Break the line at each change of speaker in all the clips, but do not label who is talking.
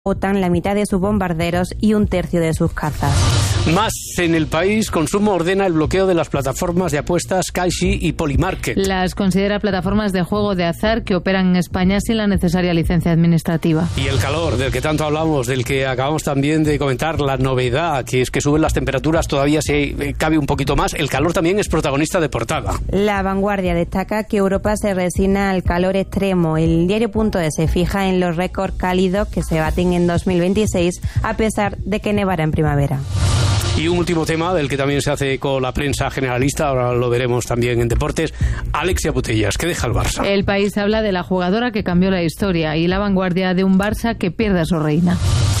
OTAN la mitad de sus bombarderos y un tercio de sus cazas.
Más en el país, Consumo ordena el bloqueo de las plataformas de apuestas Caixa y Polymarket.
Las considera plataformas de juego de azar que operan en España sin la necesaria licencia administrativa.
Y el calor, del que tanto hablamos, del que acabamos también de comentar, la novedad, que es que suben las temperaturas, todavía se cabe un poquito más. El calor también es protagonista de portada.
La Vanguardia destaca que Europa se resigna al calor extremo. El diario.es se fija en los récords cálidos que se baten en 2026, a pesar de que nevara en primavera.
Y un último tema del que también se hace con la prensa generalista, ahora lo veremos también en deportes, Alexia Putellas, que deja el Barça.
El País habla de la jugadora que cambió la historia y La Vanguardia de un Barça que pierde a su reina.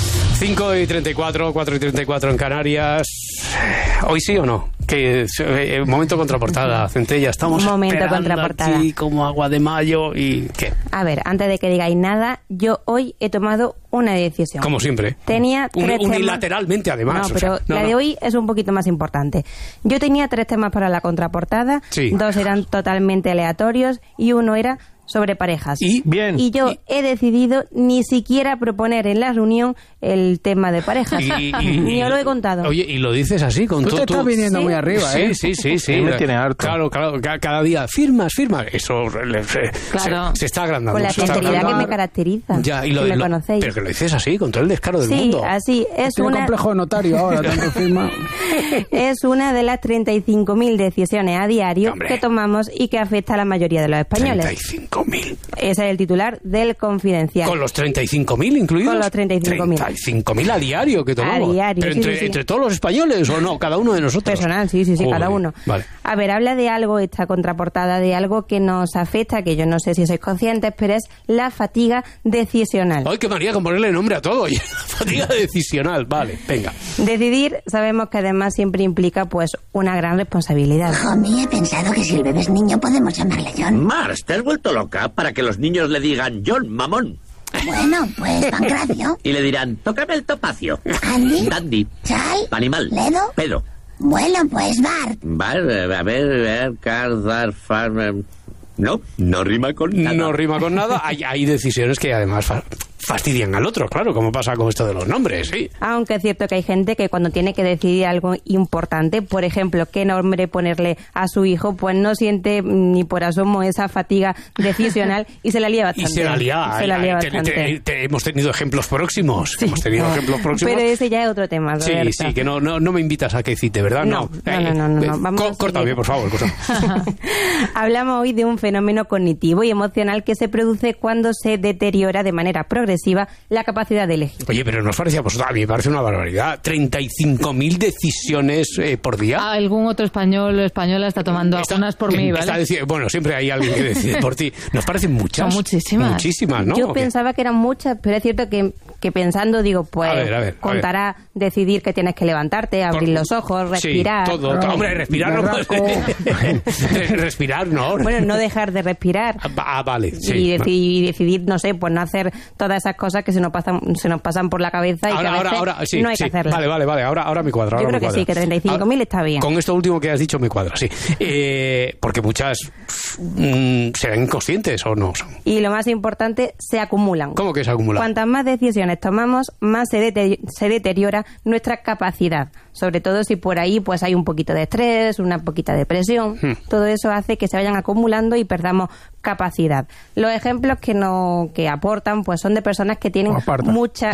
5:34, 4:34 en Canarias. ¿Hoy sí o no? Que momento contraportada, Centella. Estamos
momento contraportada
aquí como agua de mayo y ¿qué?
A ver, antes de que digáis nada, yo hoy he tomado una decisión.
Como siempre.
Tenía tres
unilateralmente, además.
No, pero la de hoy es un poquito más importante. Yo tenía 3 temas para la contraportada, sí. 2 eran totalmente aleatorios y uno era sobre parejas. Y yo he decidido ni siquiera proponer en la reunión el tema de parejas. Ni os lo he contado.
Oye, y lo dices así con todo.
Tú te estás viniendo muy arriba, ¿eh?
Sí.
Me tiene harto.
Claro, cada día firmas. Eso
claro.
se está agrandando.
Con la sinceridad que me caracteriza.
Ya, y
me conocéis.
Pero que lo dices así, con todo el descaro del mundo.
Sí, así.
Tiene un complejo de notario ahora, tanto firma.
Es una de las 35.000 decisiones a diario que tomamos y que afecta a la mayoría de los españoles.
35.000.
Ese es el titular del Confidencial.
¿Con los 35.000 incluidos?
Con los 35.000.
35.000 a diario que tomamos.
A diario,
¿Pero entre todos los españoles o no? Cada uno de nosotros.
Personal, sí,
Joder,
cada uno.
Vale.
A ver, habla de algo, esta contraportada, de algo que nos afecta, que yo no sé si sois conscientes, pero es la fatiga decisional.
¡Ay, qué manía con ponerle nombre a todo! Fatiga decisional, vale, venga.
Decidir, sabemos que además siempre implica pues una gran responsabilidad.
Homie, he pensado que si el bebé es niño podemos llamarle John.
Mars, ¿te has vuelto loca para que los niños le digan John, mamón?
Bueno, pues Pancracio.
Y le dirán, tócame el topacio.
Andy.
Dandy.
Chal.
Animal.
Ledo.
Pedro.
Bueno, pues Bart.
Bart, a ver, Cardar, Farmer. No rima con nada.
No rima con nada. Hay decisiones que además fastidian al otro, claro, como pasa con esto de los nombres, sí.
Aunque es cierto que hay gente que cuando tiene que decidir algo importante, por ejemplo, qué nombre ponerle a su hijo, pues no siente ni por asomo esa fatiga decisional y se la lía bastante.
Y se la lía bastante. Hemos tenido ejemplos próximos. Sí.
Pero ese ya es otro tema, Roberto.
Sí, que no me invitas a que cite, ¿verdad?
No.
Córtame, por favor.
Hablamos hoy de un fenómeno cognitivo y emocional que se produce cuando se deteriora de manera progresiva la capacidad de elegir.
Oye, pero nos parece a vosotros, a mí me parece una barbaridad. 35.000 decisiones por día.
Algún otro español o española está tomando algunas por mí, ¿vale?
Bueno, siempre hay alguien que decide por ti. Nos parecen muchas.
Son muchísimas.
Muchísimas, ¿no?
Yo pensaba que eran muchas, pero es cierto que pensando, digo, pues contará decidir que tienes que levantarte, abrir los ojos, respirar.
Sí, todo. Hombre, respirar no puedes. Respirar no.
Bueno, no dejar de respirar.
Vale. Sí.
Y decidir, no sé, pues no hacer todas esas cosas que se nos pasan por la cabeza y
ahora,
no hay que hacerlas.
Vale, ahora me cuadra.
Yo creo que sí, que 35.000 está bien.
Con esto último que has dicho me cuadra, sí. Porque muchas serán inconscientes o no.
Y lo más importante, se acumulan.
¿Cómo que se acumulan?
Cuantas más decisiones tomamos, más se deteriora nuestra capacidad. Sobre todo si por ahí pues hay un poquito de estrés, una poquita de presión. Todo eso hace que se vayan acumulando y perdamos capacidad. Los ejemplos que aportan pues son de personas que tienen mucha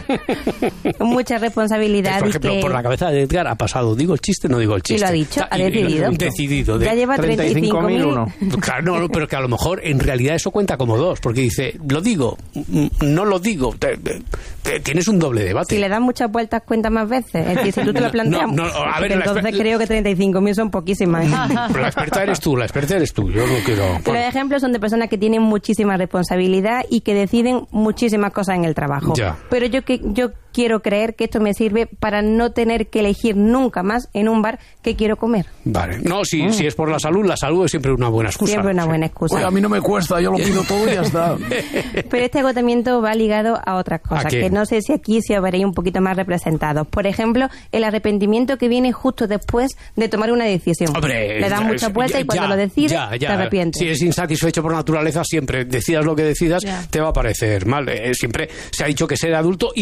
responsabilidad.
Por ejemplo, por la cabeza de Edgar ha pasado, digo el chiste, no digo el chiste.
Y lo ha dicho, ha decidido.
Decidido.
Ya lleva 35.000.
Claro, no, pero que a lo mejor en realidad eso cuenta como 2, porque dice, lo digo, no lo digo. Tienes un doble debate.
Si le das muchas vueltas, cuenta más veces. Es decir, si tú te lo planteas,
a ver,
entonces creo que 35.000 son poquísimas.
Pero la experta eres tú. Yo no quiero...
Los ejemplos son de personas que tienen muchísima responsabilidad y que deciden muchísimas cosas en el trabajo.
Ya.
Pero yo quiero creer que esto me sirve para no tener que elegir nunca más en un bar qué quiero comer.
Vale. No, si es por la salud es siempre una buena excusa.
Siempre una buena excusa.
Oye, a mí no me cuesta, yo lo pido todo y ya está.
Pero este agotamiento va ligado a otras cosas, que no sé si aquí os veréis un poquito más representados. Por ejemplo, el arrepentimiento que viene justo después de tomar una decisión.
Hombre,
le das mucha vuelta y cuando lo decides, te arrepientes.
Si es insatisfecho por naturaleza, siempre decidas lo que decidas, te va a parecer mal. Siempre se ha dicho que ser adulto